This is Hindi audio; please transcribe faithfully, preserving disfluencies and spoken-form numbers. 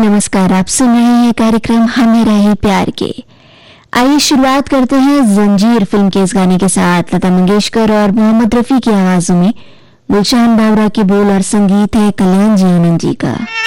नमस्कार, आप सुन रहे हैं कार्यक्रम हमें रहे प्यार के। आइए शुरुआत करते हैं जंजीर फिल्म के इस गाने के साथ। लता मंगेशकर और मोहम्मद रफी की आवाजों में गुलशन बावरा के बोल और संगीत है कल्याण जी आनंद जी का।